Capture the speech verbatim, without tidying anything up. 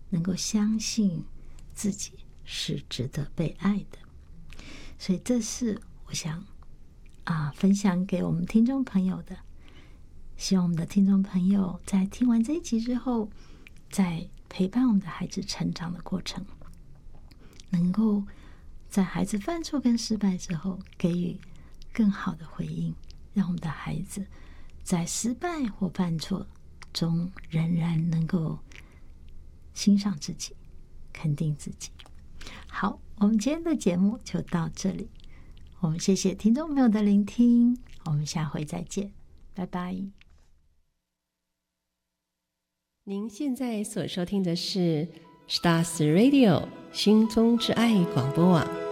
能够相信自己是值得被爱的。所以这是我想啊分享给我们听众朋友的。希望我们的听众朋友在听完这一集之后，在陪伴我们的孩子成长的过程，能够在孩子犯错跟失败之后给予更好的回应，让我们的孩子在失败或犯错中仍然能够欣赏自己，肯定自己。好，我们今天的节目就到这里，我们谢谢听众朋友的聆听，我们下回再见，拜拜。 您现在所收听的是 Stars Radio 心中之爱广播网。